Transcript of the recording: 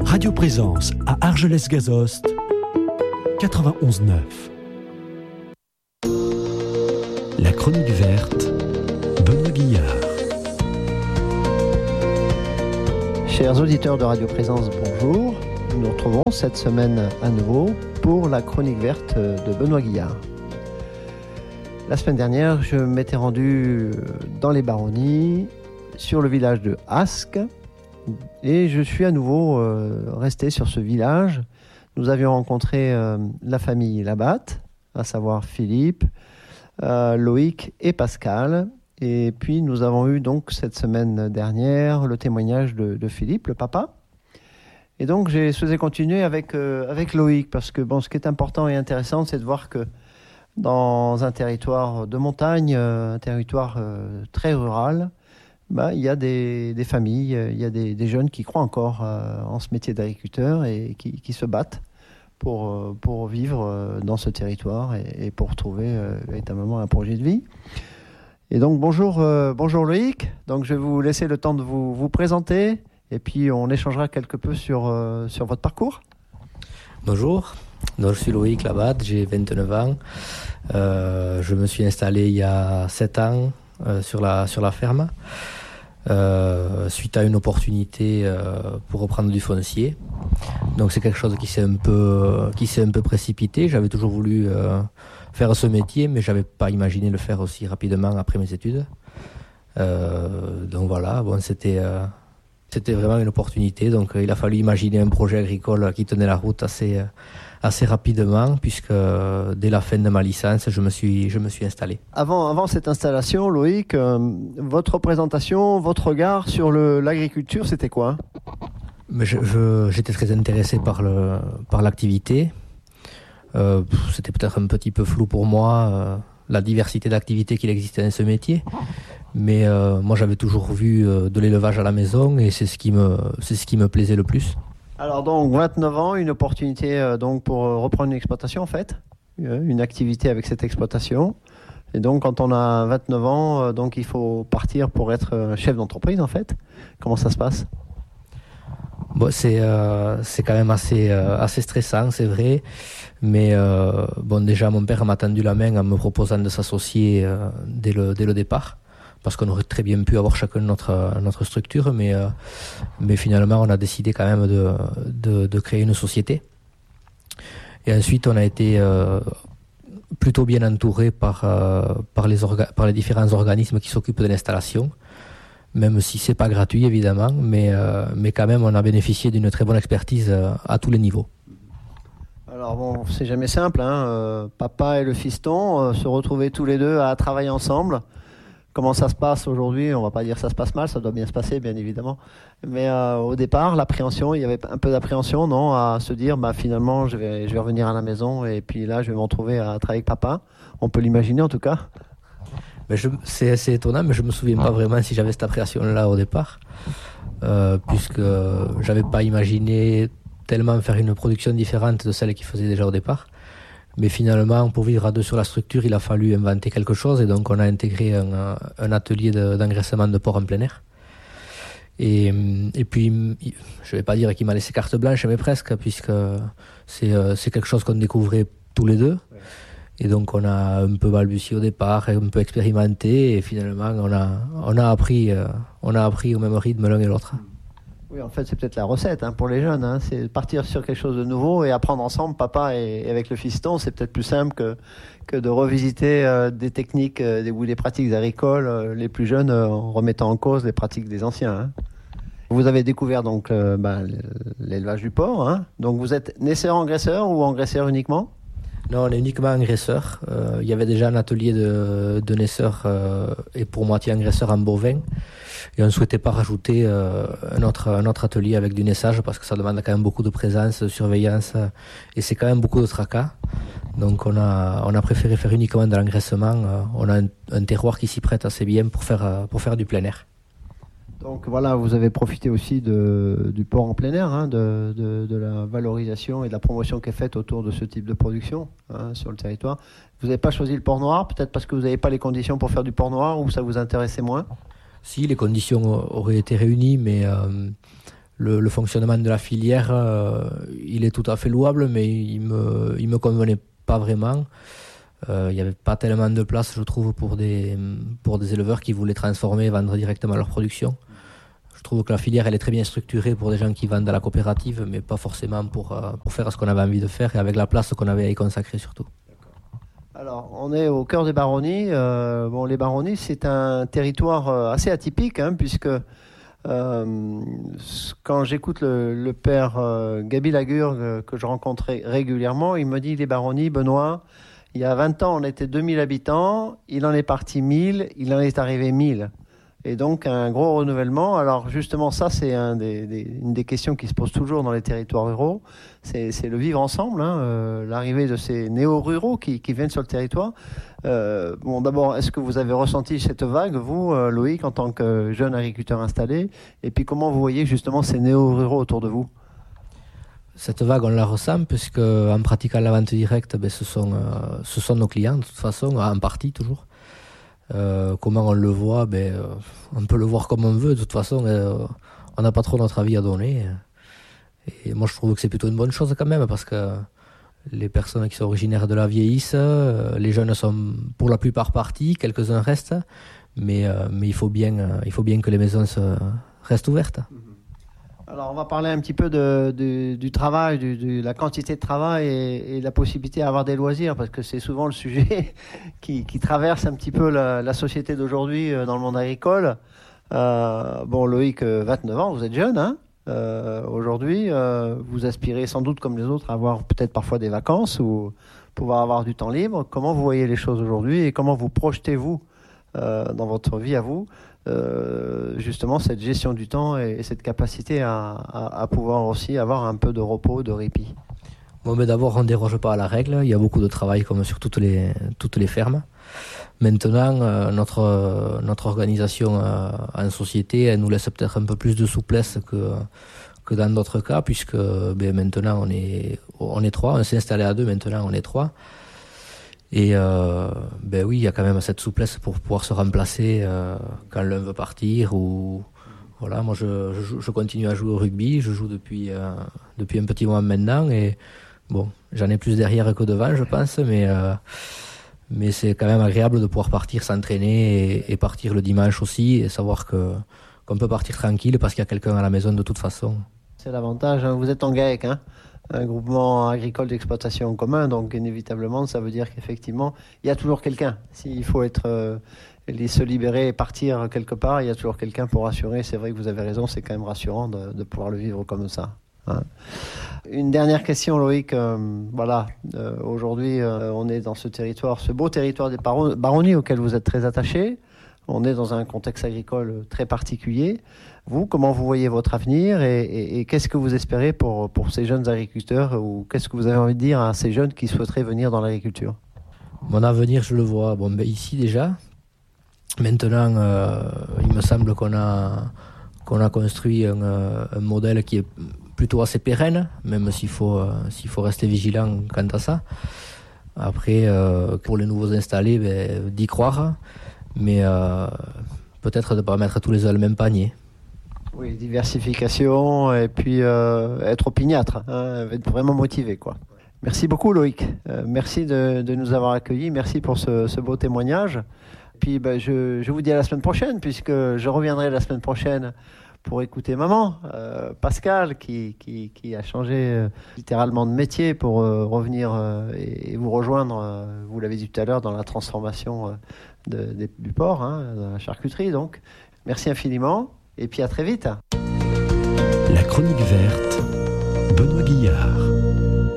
Radio Présence à Argelès-Gazost, 91.9. La chronique verte, Benoît Guillard. Chers auditeurs de Radio Présence, bonjour. Nous nous retrouvons cette semaine à nouveau pour la chronique verte de Benoît Guillard. La semaine dernière, je m'étais rendu dans les Baronnies, sur le village de Asque, et je suis à nouveau resté sur ce village. Nous avions rencontré la famille Labatte, à savoir Philippe, Loïc et Pascal. Et puis nous avons eu donc cette semaine dernière le témoignage de Philippe, le papa. Et donc j'ai souhaité continuer avec Loïc, parce que ce qui est important et intéressant, c'est de voir que dans un territoire de montagne, un territoire très rural, il y a des familles, il y a des jeunes qui croient encore en ce métier d'agriculteur et qui se battent pour vivre dans ce territoire et pour trouver véritablement un projet de vie. Et donc bonjour Loïc, donc je vais vous laisser le temps de vous présenter et puis on échangera quelque peu sur votre parcours. Bonjour, donc, je suis Loïc Labatte, j'ai 29 ans, je me suis installé il y a 7 ans sur la ferme suite à une opportunité pour reprendre du foncier. Donc c'est quelque chose qui s'est un peu précipité. J'avais toujours voulu faire ce métier, mais j'avais pas imaginé le faire aussi rapidement après mes études. Donc voilà, c'était vraiment une opportunité. Donc il a fallu imaginer un projet agricole qui tenait la route assez rapidement, puisque dès la fin de ma licence, je me suis installé. Avant cette installation, Loïc, votre représentation, votre regard sur l'agriculture, c'était quoi ? Mais j'étais très intéressé par l'activité. C'était peut-être un petit peu flou pour moi, la diversité d'activités qu'il existait dans ce métier. Mais moi, j'avais toujours vu de l'élevage à la maison et c'est ce qui me plaisait le plus. Alors donc 29 ans, une opportunité donc pour reprendre une exploitation en fait, une activité avec cette exploitation. Et donc quand on a 29 ans, donc il faut partir pour être chef d'entreprise en fait. Comment ça se passe ? C'est quand même assez stressant, c'est vrai. Mais déjà mon père m'a tendu la main en me proposant de s'associer dès le départ. Parce qu'on aurait très bien pu avoir chacun notre structure, mais finalement on a décidé quand même de créer une société. Et ensuite on a été plutôt bien entouré par les différents organismes qui s'occupent de l'installation, même si c'est pas gratuit évidemment, mais quand même on a bénéficié d'une très bonne expertise à tous les niveaux. Alors c'est jamais simple, papa et le fiston se retrouver tous les deux à travailler ensemble. Comment ça se passe aujourd'hui ? On va pas dire que ça se passe mal, ça doit bien se passer, bien évidemment. Mais au départ, l'appréhension, il y avait un peu d'appréhension, non ? À se dire, finalement, je vais revenir à la maison et puis là, je vais me retrouver à travailler avec papa. On peut l'imaginer, en tout cas. Mais c'est assez étonnant, mais je me souviens pas vraiment si j'avais cette appréhension-là au départ, puisque j'avais pas imaginé tellement faire une production différente de celle qu'il faisait déjà au départ. Mais finalement, pour vivre à deux sur la structure, il a fallu inventer quelque chose. Et donc, on a intégré un atelier d'engraissement de porc en plein air. Et puis, je vais pas dire qu'il m'a laissé carte blanche, mais presque, puisque c'est quelque chose qu'on découvrait tous les deux. Ouais. Et donc, on a un peu balbutié au départ, un peu expérimenté. Et finalement, on a appris au même rythme l'un et l'autre. Oui, en fait, c'est peut-être la recette pour les jeunes. C'est partir sur quelque chose de nouveau et apprendre ensemble, papa et avec le fiston. C'est peut-être plus simple que de revisiter des techniques ou des pratiques agricoles, les plus jeunes, en remettant en cause les pratiques des anciens. Vous avez découvert donc l'élevage du porc. Donc, vous êtes naisseur-engraisseur ou engraisseur uniquement ? Non, on est uniquement engraisseur. Il y avait déjà un atelier de naisseur et pour moitié engraisseur en bovin. Et on ne souhaitait pas rajouter un autre atelier avec du naissage parce que ça demande quand même beaucoup de présence, de surveillance et c'est quand même beaucoup de tracas. Donc on a préféré faire uniquement de l'engraissement. On a un terroir qui s'y prête assez bien pour faire du plein air. Donc voilà, vous avez profité aussi du porc en plein air, de la valorisation et de la promotion qui est faite autour de ce type de production sur le territoire. Vous n'avez pas choisi le porc noir, peut-être parce que vous n'avez pas les conditions pour faire du porc noir ou ça vous intéressait moins ? Si, les conditions auraient été réunies, mais le fonctionnement de la filière, il est tout à fait louable, mais il me convenait pas vraiment. Il n'y avait pas tellement de place, je trouve, pour des éleveurs qui voulaient transformer et vendre directement leur production. Je trouve que la filière, elle est très bien structurée pour des gens qui vendent à la coopérative, mais pas forcément pour faire ce qu'on avait envie de faire et avec la place qu'on avait à y consacrer surtout. Alors, on est au cœur des baronnies. Les baronnies, c'est un territoire assez atypique, puisque quand j'écoute le père Gaby Lagurgue, que je rencontre régulièrement, il me dit les baronnies, Benoît, il y a 20 ans, on était 2000 habitants, il en est parti 1000, il en est arrivé 1000. Et donc, un gros renouvellement. Alors, justement, ça, c'est une des questions qui se posent toujours dans les territoires ruraux. C'est le vivre ensemble, l'arrivée de ces néo-ruraux qui viennent sur le territoire. D'abord, est-ce que vous avez ressenti cette vague, vous, Loïc, en tant que jeune agriculteur installé? Et puis, comment vous voyez justement ces néo-ruraux autour de vous? Cette vague, on la ressent, puisque en pratiquant la vente directe, ce sont nos clients, de toute façon, en partie toujours. Comment on le voit, on peut le voir comme on veut. De toute façon, on n'a pas trop notre avis à donner. Et moi, je trouve que c'est plutôt une bonne chose quand même, parce que les personnes qui sont originaires de là vieillissent, les jeunes sont pour la plupart partis, quelques-uns restent, mais il faut bien que les maisons restent ouvertes. Alors, on va parler un petit peu du travail, de la quantité de travail et la possibilité d'avoir des loisirs, parce que c'est souvent le sujet qui traverse un petit peu la société d'aujourd'hui dans le monde agricole. Loïc, 29 ans, vous êtes jeune, aujourd'hui, vous aspirez sans doute comme les autres à avoir peut-être parfois des vacances ou pouvoir avoir du temps libre. Comment vous voyez les choses aujourd'hui et comment vous projetez-vous dans votre vie à vous, justement cette gestion du temps et cette capacité à pouvoir aussi avoir un peu de repos, de répit? D'abord, on ne déroge pas à la règle. Il y a beaucoup de travail comme sur toutes les fermes. Maintenant, notre organisation en société, elle nous laisse peut-être un peu plus de souplesse que dans d'autres cas, puisque maintenant on est trois, on s'est installé à deux, maintenant on est trois. Et oui, il y a quand même cette souplesse pour pouvoir se remplacer quand l'un veut partir. Voilà, moi je continue à jouer au rugby, je joue depuis un petit moment maintenant, et j'en ai plus derrière que devant, je pense, mais c'est quand même agréable de pouvoir partir s'entraîner et partir le dimanche aussi, et savoir qu'on peut partir tranquille parce qu'il y a quelqu'un à la maison de toute façon. C'est l'avantage, vous êtes en GAEC, un groupement agricole d'exploitation en commun, donc inévitablement ça veut dire qu'effectivement il y a toujours quelqu'un. S'il faut se libérer et partir quelque part, il y a toujours quelqu'un pour assurer. C'est vrai que vous avez raison, c'est quand même rassurant de pouvoir le vivre comme ça. Une dernière question, Loïc. Aujourd'hui, on est dans ce beau territoire des baronnies auquel vous êtes très attaché. On est dans un contexte agricole très particulier. Vous, comment vous voyez votre avenir et qu'est-ce que vous espérez pour ces jeunes agriculteurs, ou qu'est-ce que vous avez envie de dire à ces jeunes qui souhaiteraient venir dans l'agriculture? Mon avenir, je le vois ici déjà. Maintenant, il me semble qu'on a construit un modèle qui est plutôt assez pérenne, même s'il faut rester vigilant quant à ça. Après, pour les nouveaux installés, d'y croire, mais peut-être de ne pas mettre tous les œufs dans le même panier. Oui, diversification et puis être opiniâtre, être vraiment motivé, quoi. Merci beaucoup, Loïc. Merci de nous avoir accueillis. Merci pour ce beau témoignage. Puis je vous dis à la semaine prochaine, puisque je reviendrai la semaine prochaine pour écouter maman, Pascal, qui a changé littéralement de métier pour revenir et vous rejoindre, vous l'avez dit tout à l'heure, dans la transformation du porc, dans la charcuterie. Donc, merci infiniment et puis à très vite. La chronique verte, Benoît Guillard.